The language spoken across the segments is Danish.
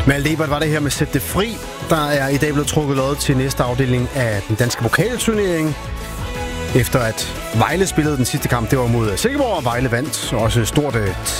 Malte Ebert var det her med Sæt det fri. Der er i dag blevet trukket lod til næste afdeling af den danske pokalturnering. Efter at Vejle spillede den sidste kamp, det var mod Silkeborg, og Vejle vandt også stort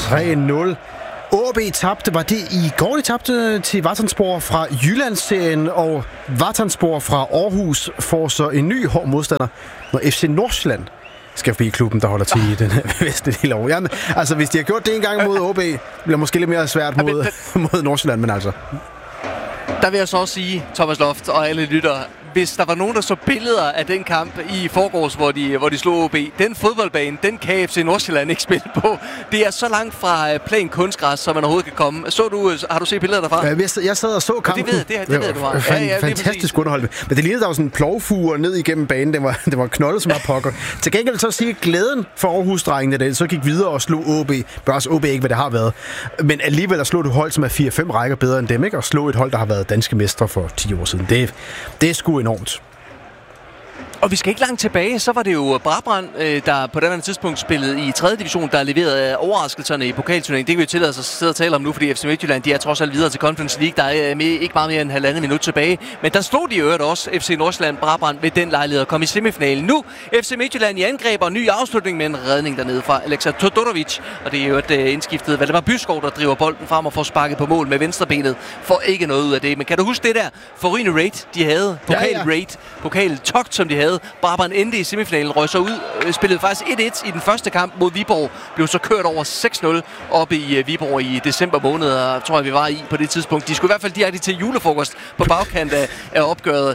3-0. AaB tabte, var det i går, de tabte til Vatanspor fra Jyllandsserien, og Vatanspor fra Aarhus får så en ny hård modstander, når FC Nordsjælland skal forbi klubben, der holder til i den vestlige del år. Jamen, altså, hvis de har gjort det en gang mod AaB, bliver det måske lidt mere svært mod Nordsjælland, men altså. Der vil jeg så også sige, Thomas Loft og alle lyttere, hvis der var nogen, der så billeder af den kamp i forgårs, hvor de slog AaB, den fodboldbane, den kan FC Nordsjælland ikke spille på. Det er så langt fra plan kunstgræs, som man overhovedet kan komme. Har du set billeder derfra? Jeg sad og så kampen. Det ved du har. Fantastisk underholdende. Men det lignede, der var sådan en plovfuger ned igennem banen. Det var knoldet som er pokker. Til gengæld så sige glæden for Aarhus-drengene, så gik videre og slog AaB. Bør også AaB ikke, hvad det har været. Men alligevel at slå et hold, som er 4-5 rækker bedre end dem, ikke? Og slå et hold, der har været danske mestre for 10 år siden. Det er sgu enormt. Og vi skal ikke langt tilbage, så var det jo Brabrand, der på det tidspunkt spillede i 3. division, der leverede overraskelserne i pokalturneringen. Det kan vi jo tillade os at sidde og tale om nu, fordi FC Midtjylland, de er trods alt videre til Conference League. Der er ikke meget mere end 1,5 minut tilbage. Men der stod de i øvrigt også FC Nordsjælland Brabrand ved den lejlighed at komme i semifinalen. Nu FC Midtjylland i angreb og ny afslutning med en redning dernede fra Aleksa Todorovic. Og det er jo et indskiftet Valdemar Byskov, der driver bolden frem og får sparket på mål med venstrebenet. Får ikke noget ud af det. Men kan du huske det der forrygende raid, de havde? Pokal-togt, som de havde. Brabrand endte i semifinalen, røg så ud, spillede faktisk 1-1 i den første kamp mod Viborg, blev så kørt over 6-0 oppe i Viborg i december måned, og tror jeg, vi var i på det tidspunkt. De skulle i hvert fald direkte til julefrokost på bagkant af opgøret.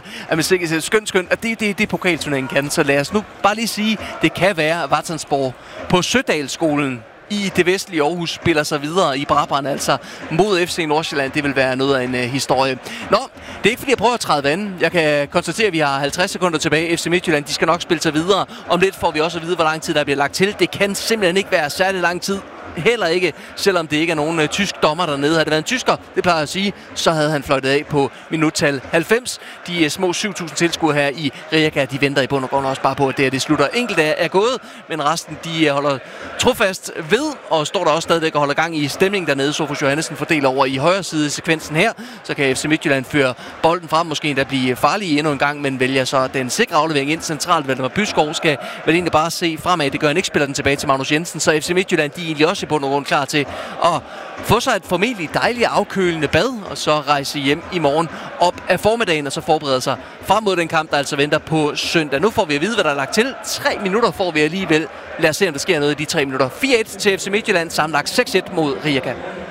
Skønt, og det pokalturneringen kan. Så lad os nu bare lige sige, det kan være Vatanspor på Sødalsskolen i det vestlige Aarhus spiller sig videre i Brabrand, altså mod FC Nordsjælland. Det vil være noget af en historie. Nå, det er ikke fordi jeg prøver at træde vand. Jeg kan konstatere, at vi har 50 sekunder tilbage. FC Midtjylland, de skal nok spille sig videre. Om lidt får vi også at vide, hvor lang tid der bliver lagt til. Det kan simpelthen ikke være særlig lang tid. Heller ikke, selvom det ikke er nogen tysk dommer dernede. Havde det været en tysker, det plejer jeg at sige, så havde han fløjtet af på minuttal 90. De små 7.000 tilskuere her i Rijeka, de venter i bund og grund også bare på, at det slutter. Enkelte er gået, men resten de holder trofast ved, og står der også stadigvæk og holder gang i stemningen dernede. Sofus Johannessen fordeler over i højre side sekvensen her, så kan FC Midtjylland føre bolden frem, måske endda blive farlige endnu en gang, men vælger så den sikre aflevering ind centralt. Valdemar Byskov skal vel egentlig bare se fremad. Det gør han ikke, spiller den tilbage til Magnus Jensen, så FC Midtjylland, de er egentlig også i bund og grund klar til at få sig et formentlig dejligt afkølende bad, og så rejse hjem i morgen op af formiddagen, og så forberede sig frem mod den kamp, der altså venter på søndag. Nu får vi at vide, hvad der er lagt til. 3 minutter får vi alligevel. Lad os se, om der sker noget i de 3 minutter. 4-1 til FC Midtjylland, sammenlagt 6-1 mod Rijeka.